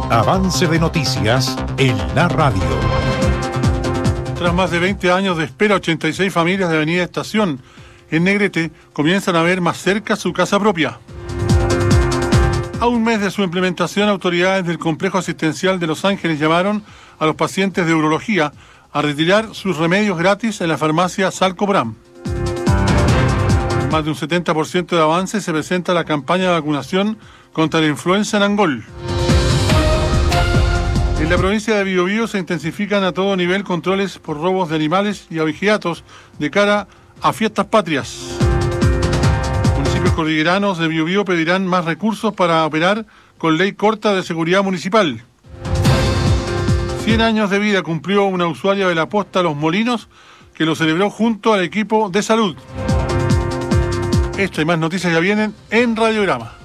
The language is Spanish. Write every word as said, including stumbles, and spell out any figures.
Avance de noticias en la radio. Tras más de veinte años de espera, ochenta y seis familias de Avenida Estación en Negrete comienzan a ver más cerca su casa propia. A un mes de su implementación, autoridades del complejo asistencial de Los Ángeles llamaron a los pacientes de urología a retirar sus remedios gratis en la farmacia Salcobram. Más de un setenta por ciento de avance se presenta la campaña de vacunación contra la influenza en Angol. En la provincia de Biobío se intensifican a todo nivel controles por robos de animales y abigeatos de cara a fiestas patrias. Municipios cordilleranos de Biobío pedirán más recursos para operar con ley corta de seguridad municipal. cien años de vida cumplió una usuaria de la posta Los Molinos que lo celebró junto al equipo de salud. Esta y más noticias ya vienen en Radiograma.